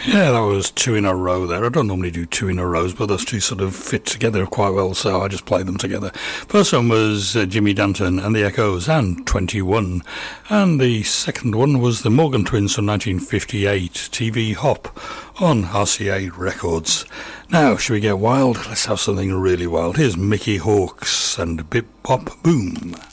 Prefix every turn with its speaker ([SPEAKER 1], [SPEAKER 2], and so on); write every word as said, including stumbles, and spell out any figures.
[SPEAKER 1] Yeah, that was two in a row there. I don't normally do two in a row, but those two sort of fit together quite well, so I just played them together. First one was uh, Jimmy Danton and the Echoes and twenty-one. And the second one was the Morgan Twins from nineteen fifty-eight, T V Hop, on R C A Records. Now, should we get wild? Let's have something really wild. Here's Mickey Hawks and Bip Bop Boom.